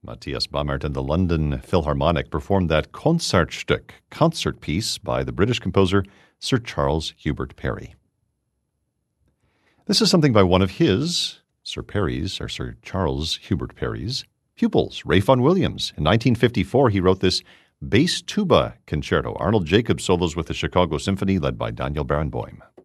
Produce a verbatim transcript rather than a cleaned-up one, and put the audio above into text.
Matthias Bammert and the London Philharmonic performed that Concertstück, concert piece by the British composer Sir Charles Hubert Parry. This is something by one of his, Sir Parry's, or Sir Charles Hubert Parry's, pupils, Ray Vaughan Williams. In nineteen fifty-four, he wrote this bass tuba concerto. Arnold Jacobs solos with the Chicago Symphony, led by Daniel Barenboim.